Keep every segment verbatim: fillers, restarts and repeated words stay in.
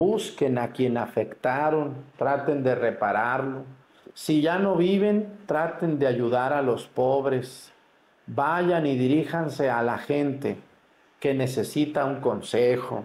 busquen a quien afectaron, traten de repararlo. Si ya no viven, traten de ayudar a los pobres. Vayan y diríjanse a la gente que necesita un consejo.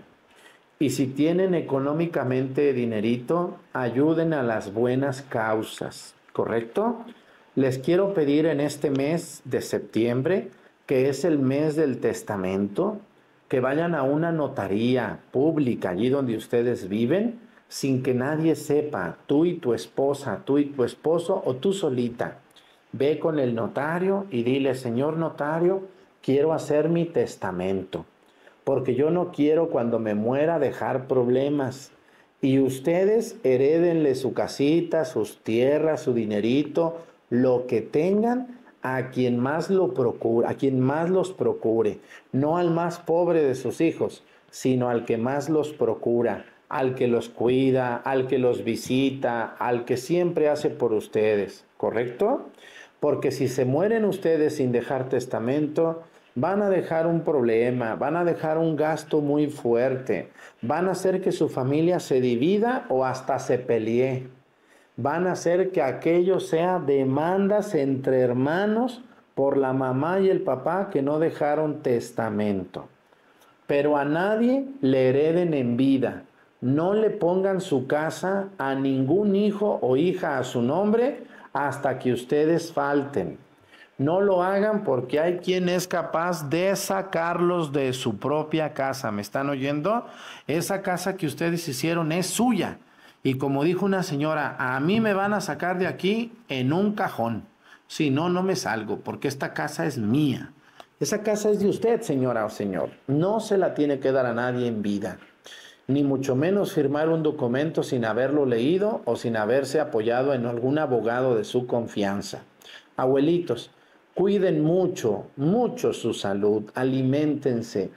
Y si tienen económicamente dinerito, ayuden a las buenas causas, ¿correcto? Les quiero pedir en este mes de septiembre, que es el mes del testamento, que vayan a una notaría pública allí donde ustedes viven, sin que nadie sepa, tú y tu esposa, tú y tu esposo o tú solita. Ve con el notario y dile, señor notario, quiero hacer mi testamento, porque yo no quiero cuando me muera dejar problemas. Y ustedes herédenle su casita, sus tierras, su dinerito, lo que tengan a quien más lo procure, a quien más los procure, no al más pobre de sus hijos, sino al que más los procura, al que los cuida, al que los visita, al que siempre hace por ustedes, ¿correcto? Porque si se mueren ustedes sin dejar testamento, van a dejar un problema, van a dejar un gasto muy fuerte, van a hacer que su familia se divida o hasta se pelee. Van a hacer que aquello sea demandas entre hermanos por la mamá y el papá que no dejaron testamento. Pero a nadie le hereden en vida. No le pongan su casa a ningún hijo o hija a su nombre hasta que ustedes falten. No lo hagan porque hay quien es capaz de sacarlos de su propia casa. ¿Me están oyendo? Esa casa que ustedes hicieron es suya. Y como dijo una señora, a mí me van a sacar de aquí en un cajón. Si no, no me salgo, porque esta casa es mía. Esa casa es de usted, señora o señor. No se la tiene que dar a nadie en vida. Ni mucho menos firmar un documento sin haberlo leído o sin haberse apoyado en algún abogado de su confianza. Abuelitos, cuiden mucho, mucho su salud. Aliméntense,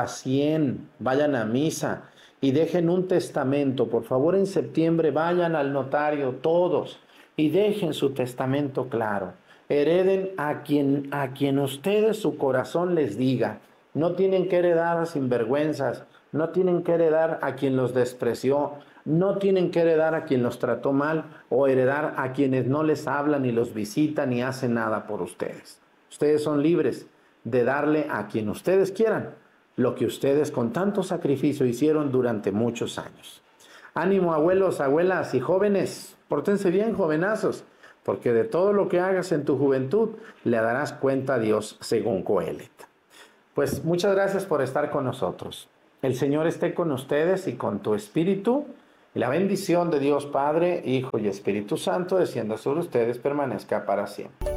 pacien, vayan a misa. Y dejen un testamento. Por favor, en septiembre vayan al notario todos y dejen su testamento claro. Hereden a quien, a quien ustedes su corazón les diga. No tienen que heredar a sinvergüenzas, no tienen que heredar a quien los despreció, no tienen que heredar a quien los trató mal o heredar a quienes no les hablan ni los visitan ni hacen nada por ustedes. Ustedes son libres de darle a quien ustedes quieran lo que ustedes con tanto sacrificio hicieron durante muchos años. Ánimo, abuelos, abuelas y jóvenes, pórtense bien, jovenazos, porque de todo lo que hagas en tu juventud le darás cuenta a Dios según Coelet. Pues muchas gracias por estar con nosotros. El Señor esté con ustedes y con tu espíritu, y la bendición de Dios Padre, Hijo y Espíritu Santo descienda sobre ustedes, permanezca para siempre.